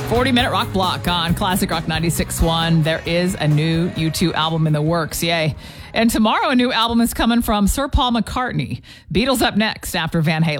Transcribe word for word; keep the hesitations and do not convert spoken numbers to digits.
forty-minute rock block on Classic Rock ninety-six point one. There is a new U two album in the works, yay. And tomorrow, a new album is coming from Sir Paul McCartney. Beatles up next after Van Halen.